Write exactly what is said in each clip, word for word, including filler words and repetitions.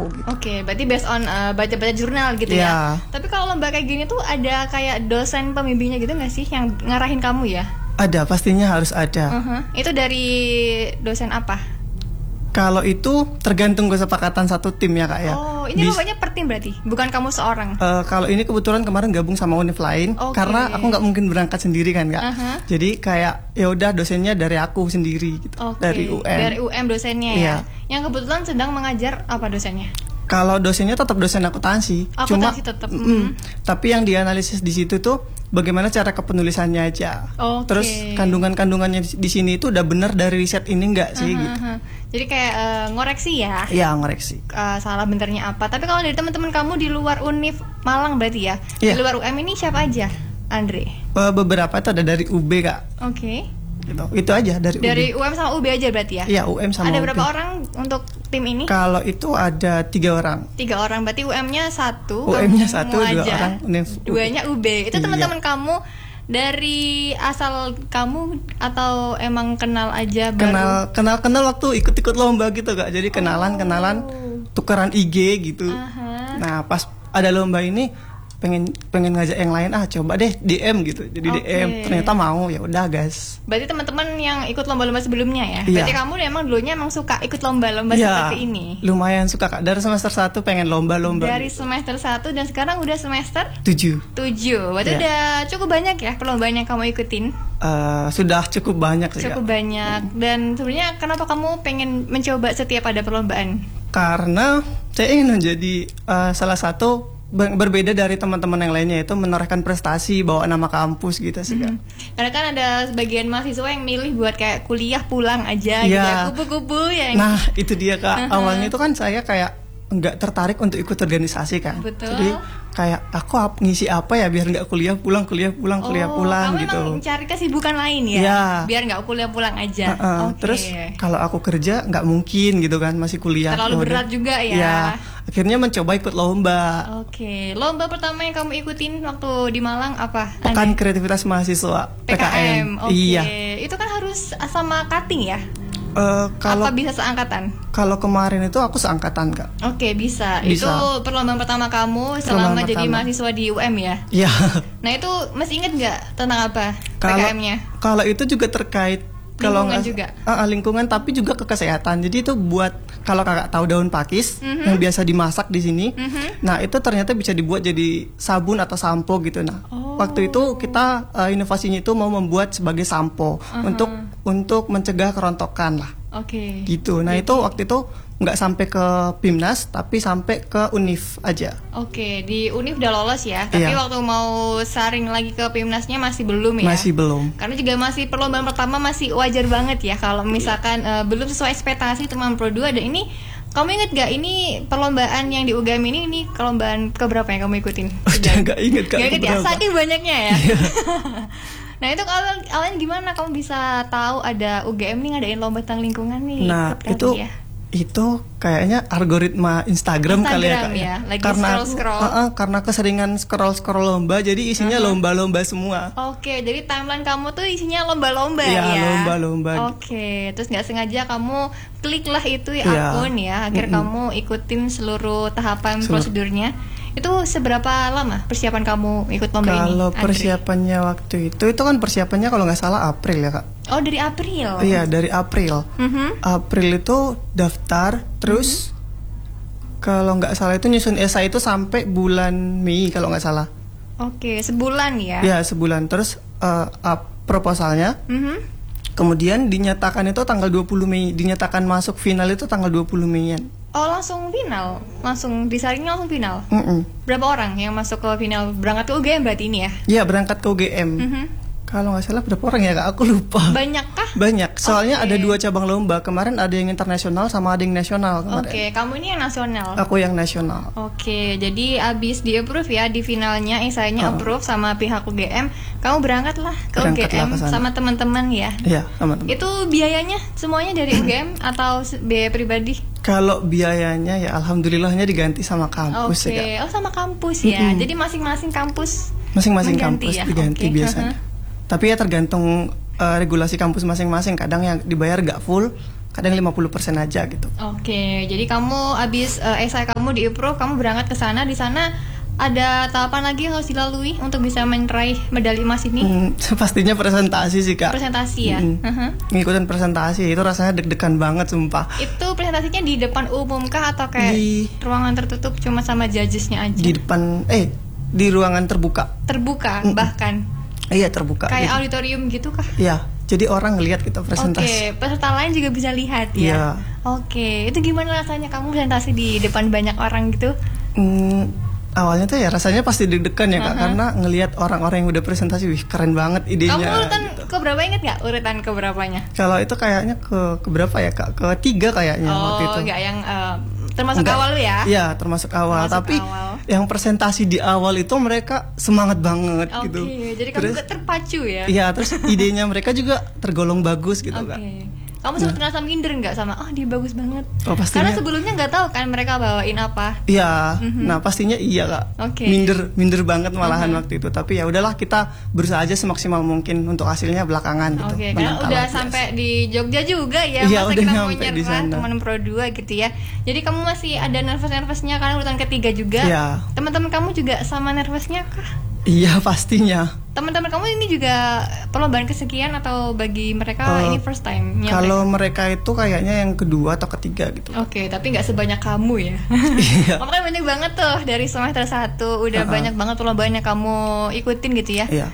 aku gitu. Oke, okay, berarti based on uh, baca-baca jurnal gitu yeah. ya. Tapi kalau lomba kayak gini tuh ada kayak dosen pembimbingnya gitu nggak sih yang ngarahin kamu ya? Ada, pastinya harus ada. Uh-huh. Itu dari dosen apa? Kalau itu tergantung kesepakatan satu tim ya Kak ya. Oh, ini lombanya per tim berarti, bukan kamu seorang? Uh, kalau ini kebetulan kemarin gabung sama univ lain, okay. karena aku nggak mungkin berangkat sendiri kan Kak. Uh-huh. Jadi kayak ya udah dosennya dari aku sendiri gitu, okay. dari U M. Dari U M dosennya ya. Yeah. Yang kebetulan sedang mengajar apa dosennya? Kalau dosennya tetap dosen akuntansi, akuntansi cuma tetap. Mm, mm, tapi yang dianalisis di situ tuh bagaimana cara kepenulisannya aja. Okay. Terus kandungan-kandungannya di sini itu udah benar dari riset ini enggak sih uh-huh, gitu. Uh-huh. Jadi kayak uh, ngoreksi ya? Iya, ngoreksi. Uh, salah benernya apa? Tapi kalau dari teman-teman kamu di luar Univ Malang berarti ya? Yeah. Di luar U M ini siapa aja, Andre? Uh, beberapa itu ada dari U B Kak. Oke. Okay. Gitu. Itu aja dari, dari U B. U M sama U B aja berarti ya? Iya, U M sama ada U B. Ada berapa orang untuk tim ini? Kalau itu ada tiga orang. Tiga orang, berarti U M-nya satu. U M-nya satu, dua orang. Duanya U B. Itu teman-teman iya. kamu dari asal kamu atau emang kenal aja baru? Kenal, kenal, kenal waktu ikut-ikut lomba gitu Kak. Jadi kenalan, oh. kenalan, tukeran I G gitu. Uh-huh. Nah pas ada lomba ini pengen pengen ngajak yang lain, ah coba deh D M gitu. Jadi okay. D M ternyata mau, ya udah gas. Berarti teman-teman yang ikut lomba-lomba sebelumnya ya? Iya. Berarti kamu emang dulunya emang suka ikut lomba-lomba ya, seperti ini? Lumayan suka Kak. Dari semester satu pengen lomba-lomba. Dari gitu. semester satu dan sekarang udah semester tujuh. Tujuh. Berarti ya. Udah cukup banyak ya perlombaan yang kamu ikutin? Uh, sudah cukup banyak sih. Cukup Kak. banyak. Dan sebenarnya kenapa kamu pengen mencoba setiap ada perlombaan? Karena saya ingin menjadi uh, salah satu berbeda dari teman-teman yang lainnya, itu menorehkan prestasi, bawa nama kampus gitu sih Kak. Mm-hmm. Karena kan ada sebagian mahasiswa yang milih buat kayak kuliah pulang aja, ya. gitu, kupu-kupu ya. Nah itu dia Kak. Uh-huh. Awalnya itu kan saya kayak nggak tertarik untuk ikut organisasi kan. Betul. Jadi kayak aku ap- ngisi apa ya biar nggak kuliah pulang kuliah pulang oh, kuliah pulang kamu gitu. Kamu cari kesibukan lain ya, ya. biar nggak kuliah pulang aja. Uh-uh. Okay. Terus kalau aku kerja nggak mungkin gitu kan, masih kuliah. Terlalu Yaudah. berat juga ya. ya. Akhirnya mencoba ikut lomba. Oke, okay. Lomba pertama yang kamu ikutin waktu di Malang apa? Pekan Kreativitas Mahasiswa P K M. Oke. Okay. Iya. Itu kan harus sama cutting ya? Uh, kalau, apa bisa seangkatan? Kalau kemarin itu aku seangkatan Kak. Oke okay, bisa. bisa. Itu perlombaan pertama kamu selama perlombaan jadi pertama. mahasiswa di U M ya? Iya. Nah itu masih inget nggak tentang apa kalau, P K M-nya? Kalau itu juga terkait kalau lingkungan juga. Uh, lingkungan tapi juga ke kesehatan. Jadi itu buat kalau Kakak tahu daun pakis mm-hmm. yang biasa dimasak di sini. Mm-hmm. Nah, itu ternyata bisa dibuat jadi sabun atau sampo gitu. Nah, oh. waktu itu kita uh, inovasinya itu mau membuat sebagai sampo uh-huh. untuk untuk mencegah kerontokan lah. Oke. Okay. Gitu. Nah, jadi, itu waktu itu nggak sampai ke Pimnas tapi sampai ke Univ aja. Oke, di Univ udah lolos ya. Tapi iya. waktu mau saring lagi ke Pimnasnya masih belum ya. Masih belum. Karena juga masih perlombaan pertama masih wajar banget ya kalau misalkan uh, belum sesuai ekspektasi teman Pro dua. Dan ini kamu inget gak ini perlombaan yang di U G M ini ini perlombaan keberapa yang kamu ikutin? Udah nggak inget Kak. Gak inget ya, saking banyaknya ya. Iya. Nah itu awal awalnya gimana kamu bisa tahu ada U G M nih ngadain lomba tentang lingkungan nih? Nah itu ya? Itu kayaknya algoritma Instagram, Instagram kali ya Kak. Ya? Lagi karena scroll-scroll. Uh, uh, karena keseringan scroll-scroll lomba, jadi isinya uh-huh. lomba-lomba semua. Oke, jadi timeline kamu tuh isinya lomba-lomba ya? Ya, lomba-lomba. Oke, terus nggak sengaja kamu klik lah itu ya, ya. akun ya, akhirnya mm-hmm. kamu ikutin seluruh tahapan Seluruh. prosedurnya. Itu seberapa lama persiapan kamu ikut lomba kalau ini? Kalau persiapannya waktu itu, itu kan persiapannya kalau nggak salah April ya Kak. Oh dari April? Iya dari April. Mm-hmm. April itu daftar, terus mm-hmm. kalau nggak salah itu nyusun esai itu sampai bulan Mei kalau nggak salah. Oke, sebulan ya? Iya sebulan. Terus uh, uh, proposalnya, mm-hmm. kemudian dinyatakan itu tanggal dua puluh Mei, dinyatakan masuk final itu tanggal dua puluh Mei-an. Oh langsung final, langsung disaringnya langsung final. Mm-mm. Berapa orang yang masuk ke final berangkat ke U G M berarti ini ya? Iya berangkat ke U G M. Mm-hmm. Kalau nggak salah berapa orang ya Kak? Aku lupa. Banyak kah? Banyak. Soalnya okay. ada dua cabang lomba. Kemarin ada yang internasional sama ada yang nasional kemarin. Oke, okay. Kamu ini yang nasional. Aku yang nasional. Oke, okay. Jadi abis di approve ya di finalnya, esainya uh. approve sama pihak U G M. Kamu berangkat lah ke berangkat U G M sama teman-teman ya? Iya, sama teman. Itu biayanya semuanya dari U G M atau biaya pribadi? Kalau biayanya ya alhamdulillahnya diganti sama kampus okay. ya Kak. Oh sama kampus ya. Mm-hmm. Jadi masing-masing kampus. Masing-masing kampus ya? diganti okay. biasanya. Uh-huh. Tapi ya tergantung uh, regulasi kampus masing-masing. Kadang yang dibayar nggak full, kadang lima puluh persen aja gitu. Oke, jadi kamu abis uh, esai kamu di approve, kamu berangkat ke sana. Di sana ada tahapan lagi yang harus dilalui untuk bisa meraih medali emas ini? Hmm, pastinya presentasi sih kak. Presentasi ya? Hmm. Uh-huh. Ngikutin presentasi itu rasanya deg-degan banget sumpah. Itu presentasinya di depan umum kah atau kayak di ruangan tertutup cuma sama judgesnya aja? Di depan, eh di ruangan terbuka. Terbuka hmm. bahkan? Iya terbuka. Kayak gitu. Auditorium gitu kah? Iya, jadi orang ngelihat kita presentasi. Oke, peserta lain juga bisa lihat ya? Iya. Oke, itu gimana rasanya kamu presentasi di depan banyak orang gitu? Hmm, awalnya tuh ya rasanya pasti deg-degan ya kak, uh-huh. karena ngelihat orang-orang yang udah presentasi, wih keren banget idenya. Kamu urutan gitu. ke berapa, inget nggak urutan ke berapanya? Kalau itu kayaknya ke ke berapa ya kak? Ketiga kayaknya oh, waktu itu. Oh nggak yang uh, termasuk Enggak, awal lu ya? Iya termasuk awal, termasuk tapi awal. Yang presentasi di awal itu mereka semangat banget okay, gitu. Oke, jadi kamu juga terpacu ya? Iya, terus idenya mereka juga tergolong bagus gitu okay. kak. Kamu sempat ngerasa minder nggak sama, oh dia bagus banget? Oh, pastinya. Karena sebelumnya nggak tahu kan mereka bawain apa? Iya, mm-hmm. nah pastinya iya kak. Okay. Minder, minder banget malahan uh-huh. waktu itu. Tapi ya udahlah, kita berusaha aja semaksimal mungkin untuk hasilnya belakangan gitu. Oke, okay, karena udah sampai di Jogja juga ya, iya, masa udah kita mau nyerah teman Pro dua gitu ya. Jadi kamu masih ada nervous-nervousnya karena urutan ketiga juga. Iya. Teman-teman kamu juga sama nervousnya kah? Iya pastinya. Teman-teman kamu ini juga perlombaan kesekian atau bagi mereka uh, ini first time? Kalau mereka itu kayaknya yang kedua atau ketiga gitu. Oke, okay, tapi nggak sebanyak kamu ya. Iya. Kamu kan banyak banget tuh dari semester satu, udah uh-uh. banyak banget perlombaan yang kamu ikutin gitu ya. Iya.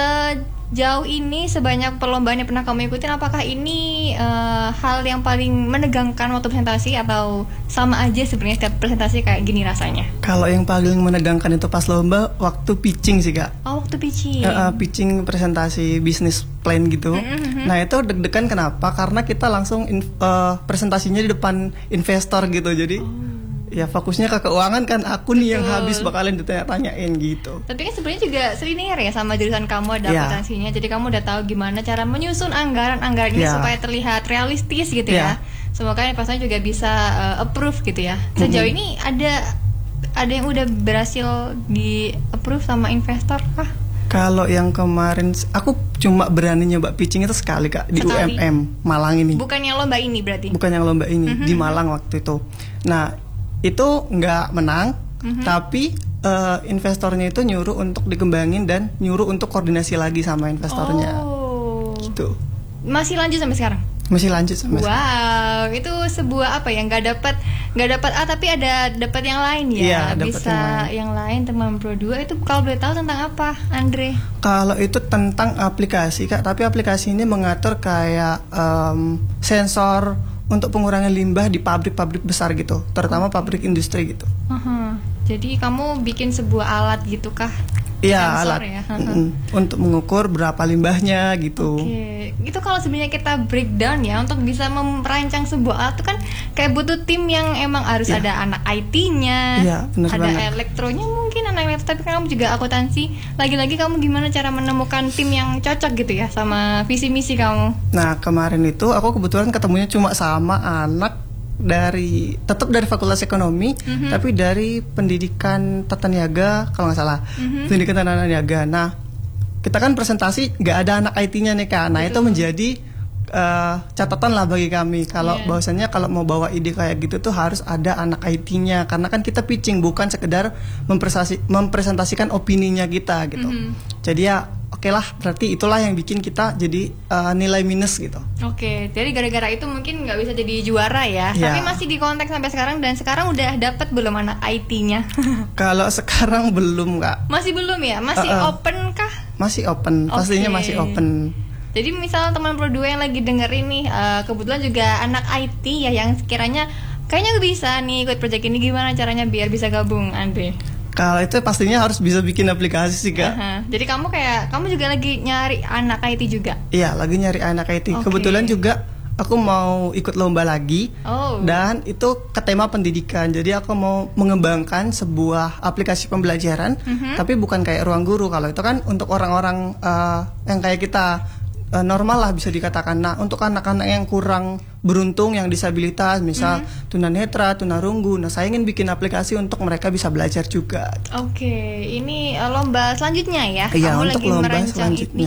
Sejauh ini sebanyak perlombaan yang pernah kamu ikutin, apakah ini uh, hal yang paling menegangkan waktu presentasi atau sama aja sebenarnya setiap presentasi kayak gini rasanya? Kalau yang paling menegangkan itu pas lomba waktu pitching sih kak. Oh waktu pitching. Uh, uh, pitching presentasi bisnis plan gitu. Mm-hmm. Nah itu deg-degan kenapa? Karena kita langsung in, uh, presentasinya di depan investor gitu. Jadi oh. ya fokusnya ke keuangan kan, aku nih Betul. Yang habis bakalan ditanya-tanyain gitu. Tapi kan sebenarnya juga linear ya sama jurusan kamu ada yeah. akuntansinya. Jadi kamu udah tahu gimana cara menyusun anggaran-anggaran ini yeah. supaya terlihat realistis gitu yeah. ya. Semoga investornya juga bisa uh, approve gitu ya. Sejauh mm-hmm. ini ada ada yang udah berhasil di approve sama investor kah? Kalau yang kemarin aku cuma berani nyoba pitching itu sekali kak di sekali. U M M Malang ini. Bukan yang lomba ini berarti? Bukan yang lomba ini mm-hmm. di Malang waktu itu. Nah itu nggak menang, mm-hmm. tapi uh, investornya itu nyuruh untuk dikembangin dan nyuruh untuk koordinasi lagi sama investornya. Oh. Gitu. Masih lanjut sampai sekarang? Masih lanjut sampai wow, sekarang. Itu sebuah apa ya? Nggak dapat nggak dapat A tapi ada dapat yang lain ya. Iya, bisa yang lain. yang lain teman Pro dua itu kalau boleh tahu tentang apa, Andre? Kalau itu tentang aplikasi kak, tapi aplikasi ini mengatur kayak um, sensor untuk pengurangan limbah di pabrik-pabrik besar gitu, terutama pabrik industri gitu. Uh-huh. Jadi kamu bikin sebuah alat gitu kah? Iya, alat ya? mm-hmm. untuk mengukur berapa limbahnya gitu. Oke, okay. Itu kalau sebenarnya kita breakdown ya untuk bisa merancang sebuah alat itu kan kayak butuh tim yang emang harus ya. Ada anak I T-nya, ya, ada banget. elektronya mungkin anak elektro, tapi kamu juga akuntansi. Lagi-lagi kamu gimana cara menemukan tim yang cocok gitu ya sama visi misi kamu? Nah kemarin itu aku kebetulan ketemunya cuma sama anak dari tetap dari Fakultas Ekonomi, mm-hmm. tapi dari pendidikan tata niaga kalau nggak salah, mm-hmm. pendidikan tata niaga. Nah kita kan presentasi nggak ada anak I T-nya nih kak. Nah Betul. Itu menjadi uh, catatan lah bagi kami kalau yeah. bahwasannya kalau mau bawa ide kayak gitu tuh harus ada anak I T-nya, karena kan kita pitching bukan sekedar mempresentasi, mempresentasikan opininya kita gitu. Mm-hmm. Jadi ya oke okay lah, berarti itulah yang bikin kita jadi uh, nilai minus gitu. Oke, okay, jadi gara-gara itu mungkin nggak bisa jadi juara ya, yeah. Tapi masih di kontak sampai sekarang, dan sekarang udah dapat belum anak I T-nya? Kalau sekarang belum kak. Masih belum ya? Masih uh-uh. open kah? Masih open, okay. Pastinya masih open. Jadi misalnya teman Pro dua yang lagi denger ini, uh, kebetulan juga anak I T ya yang sekiranya kayaknya bisa nih ikut project ini, gimana caranya biar bisa gabung, Andre? Kalau itu pastinya harus bisa bikin aplikasi sih kak. Uh-huh. Jadi kamu kayak kamu juga lagi nyari anak I T juga? Iya, lagi nyari anak I T. Okay. Kebetulan juga aku mau ikut lomba lagi, oh. dan itu ke tema pendidikan. Jadi aku mau mengembangkan sebuah aplikasi pembelajaran, uh-huh. tapi bukan kayak ruang guru. Kalau itu kan untuk orang-orang uh, yang kayak kita. Uh, normal lah bisa dikatakan. Nah untuk anak-anak yang kurang beruntung, yang disabilitas, misal mm-hmm. tunanetra, tunarunggu, nah saya ingin bikin aplikasi untuk mereka bisa belajar juga. Oke, okay. Ini uh, lomba selanjutnya ya? Iya, Kamu untuk lagi lomba merancang selanjutnya. ini.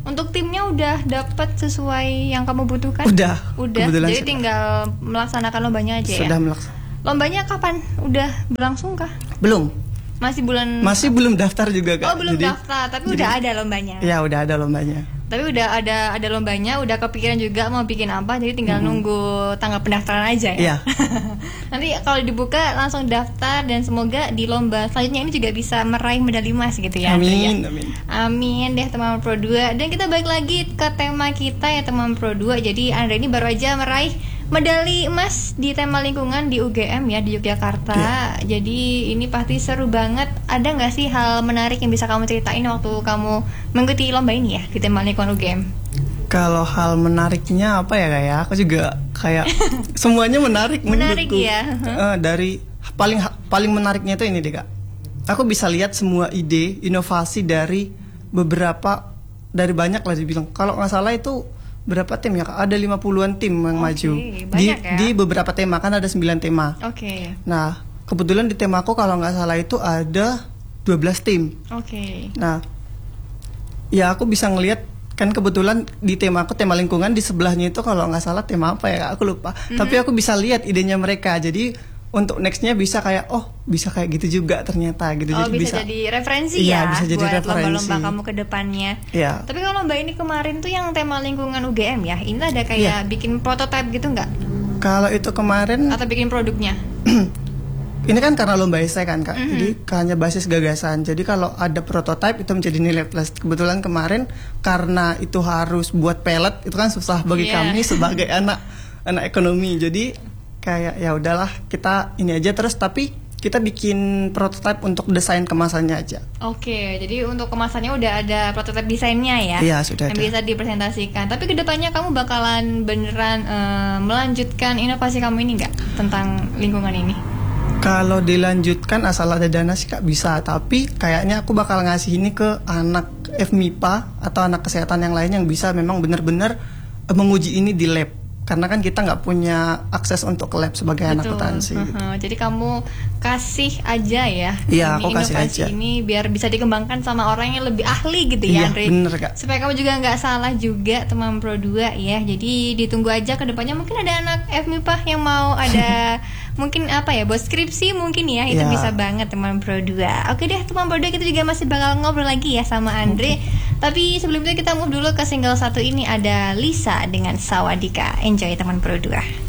Untuk timnya udah dapat sesuai yang kamu butuhkan? Udah. Udah. Jadi sudah. Tinggal melaksanakan lombanya aja. Sudah ya. melaksanakan. Lombanya kapan? Udah berlangsung kah? Belum. Masih bulan. Masih belum daftar juga Kak. Oh belum jadi, daftar, tapi jadi, udah ada lombanya. Ya udah ada lombanya. Tapi udah ada ada lombanya, udah kepikiran juga mau bikin apa, jadi tinggal mm-hmm. nunggu tanggal pendaftaran aja ya. Iya. Nanti kalau dibuka langsung daftar dan semoga di lomba selanjutnya ini juga bisa meraih medali emas gitu ya. Amin, ya. amin. Amin deh teman Pro dua. Dan kita balik lagi ke tema kita ya teman Pro dua. Jadi Andre ini baru aja meraih medali emas di tema lingkungan di U G M ya di Yogyakarta. Yeah. Jadi ini pasti seru banget. Ada nggak sih hal menarik yang bisa kamu ceritain waktu kamu mengikuti lomba ini ya di tema lingkungan U G M? Kalau hal menariknya apa ya kayak aku juga kayak semuanya menarik menarik menurutku. Ya. Uh, dari paling paling menariknya itu ini deh Kak. Aku bisa lihat semua ide inovasi dari beberapa dari banyak lah dibilang. Kalau nggak salah itu berapa tim ya Kak? Ada lima puluhan tim yang okay, maju di, ya? di beberapa tema, kan ada sembilan tema. Oke. Okay. Nah, kebetulan di tema aku kalau nggak salah itu ada dua belas tim. Oke. Okay. Nah, ya aku bisa ngelihat kan kebetulan di tema aku tema lingkungan, di sebelahnya itu kalau nggak salah tema apa ya Kak? Aku lupa. Mm-hmm. Tapi aku bisa lihat idenya mereka. Jadi untuk nextnya bisa kayak oh bisa kayak gitu juga ternyata gitu. Oh jadi bisa, bisa jadi referensi iya, ya bisa jadi buat referensi. lomba-lomba kamu ke depannya. Iya. Tapi kalau lomba ini kemarin tuh yang tema lingkungan U G M ya, ini ada kayak iya. bikin prototipe gitu nggak? Kalau itu kemarin atau bikin produknya? Ini kan karena lomba esai kan Kak, mm-hmm. jadi hanya basis gagasan. Jadi kalau ada prototipe itu menjadi nilai plus. Kebetulan kemarin karena itu harus buat pelet, itu kan susah bagi yeah. kami sebagai anak anak ekonomi. Jadi kayak ya udahlah kita ini aja terus, tapi kita bikin prototipe untuk desain kemasannya aja. Oke, jadi untuk kemasannya udah ada prototipe desainnya ya? Iya sudah. Yang ada. bisa dipresentasikan. Tapi kedepannya kamu bakalan beneran uh, melanjutkan inovasi kamu ini nggak tentang lingkungan ini? Kalau dilanjutkan asal ada dana sih Kak bisa, tapi kayaknya aku bakal ngasih ini ke anak F M I P A atau anak kesehatan yang lain yang bisa memang benar-benar uh, menguji ini di lab. Karena kan kita nggak punya akses untuk ke lab sebagai Betul. anak akuntansi. Uh-huh. Gitu. Jadi kamu kasih aja ya, iya, ini aku kasih inovasi aja. ini biar bisa dikembangkan sama orang yang lebih ahli gitu ya, iya, Andre. Bener, Kak. Supaya kamu juga nggak salah juga teman Pro dua ya. Jadi ditunggu aja ke depannya, mungkin ada anak F M I P A yang mau ada mungkin apa ya buat skripsi mungkin ya, itu yeah. bisa banget teman Pro dua. Oke deh teman Pro dua, kita juga masih bakal ngobrol lagi ya sama Andre. Okay. Tapi sebelum itu kita move dulu ke single satu ini, ada Lisa dengan Sawadika. Enjoy teman Pro dua.